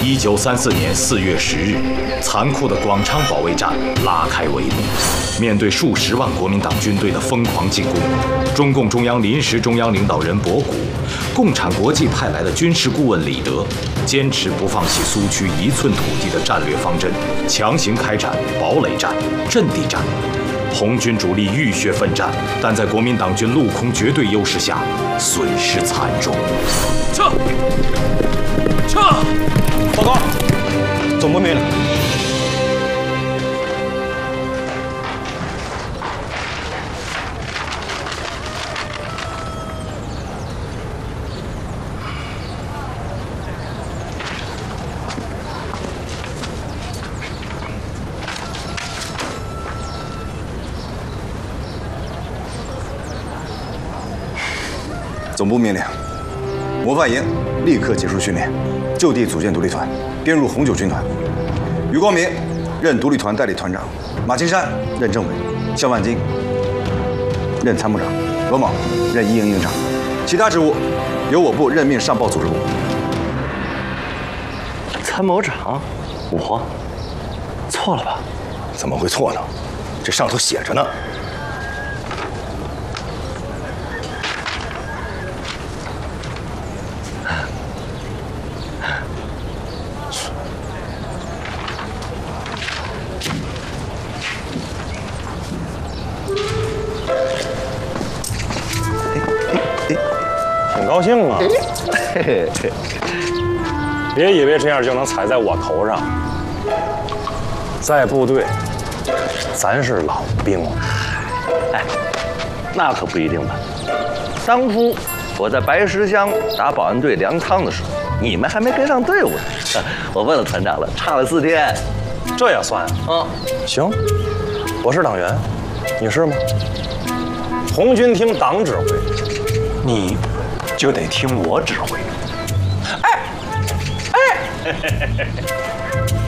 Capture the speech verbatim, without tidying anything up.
一九三四年四月十日，残酷的广昌保卫战拉开帷幕。面对数十万国民党军队的疯狂进攻，中共中央临时中央领导人博古、共产国际派来的军事顾问李德，坚持不放弃苏区一寸土地的战略方针，强行开展堡垒战、阵地战。红军主力浴血奋战，但在国民党军陆空绝对优势下，损失惨重。撤！撤！ 报告，总部命令。 总部命令，模范营立刻结束训练，就地组建独立团，编入红九军团。余光明任独立团代理团长，马青山任政委，肖万金任参谋长，罗猛任一营营长。其他职务由我部任命上报组织部。 参谋长，我错了吧？ 怎么会错呢？这上头写着呢。挺高兴啊！别以为这样就能踩在我头上。在部队，咱是老兵。 哎，那可不一定吧。当初我在白石乡打保安队粮仓的时候，你们还没跟上队伍呢。我问了团长了，差了四天。 这也算啊？ 嗯， 行，我是党员，你是吗？红军听党指挥，你就得听我指挥。哎，哎。